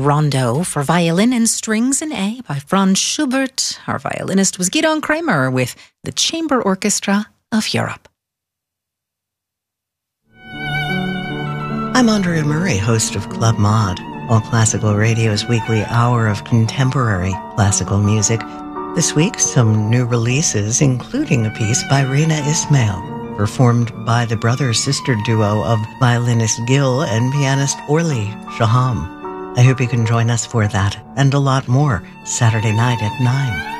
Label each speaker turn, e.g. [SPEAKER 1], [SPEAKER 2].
[SPEAKER 1] Rondo for violin and strings in A by Franz Schubert. Our violinist was Gidon Kremer with the Chamber Orchestra of Europe.
[SPEAKER 2] I'm Andrea Murray, host of Club Mod, All Classical Radio's weekly hour of contemporary classical music. This week, some new releases, including a piece by Rina Ismail, performed by the brother-sister duo of violinist Gil and pianist Orly Shaham. I hope you can join us for that and a lot more Saturday night at 9.